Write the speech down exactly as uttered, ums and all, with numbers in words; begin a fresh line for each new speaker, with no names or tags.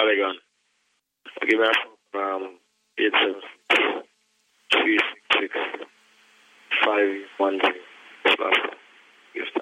Telegram. Give me a phone, um, eight seven six, three six six, five one zero. Gift.